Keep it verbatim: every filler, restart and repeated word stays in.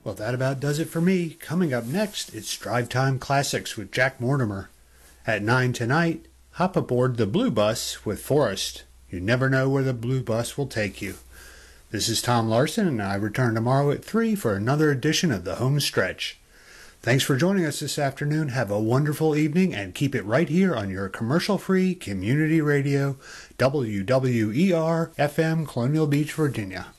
Well, that about does it for me. Coming up next, it's Drive Time Classics with Jack Mortimer. At nine tonight, hop aboard the Blue Bus with Forrest. You never know where the Blue Bus will take you. This is Tom Larson, and I return tomorrow at three for another edition of the Home Stretch. Thanks for joining us this afternoon. Have a wonderful evening, and keep it right here on your commercial-free community radio, W W E R F M, Colonial Beach, Virginia.